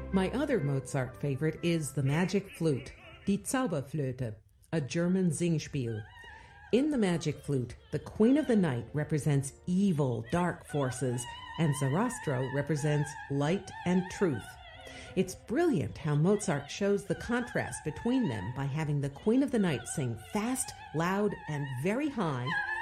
My other Mozart favorite is the magic flute, die Zauberflöte, a German Singspiel. In the magic flute, the Queen of the Night represents evil, dark forces, and Sarastro represents light and truth. It's brilliant how Mozart shows the contrast between them by having the Queen of the Night sing fast, loud, and very high,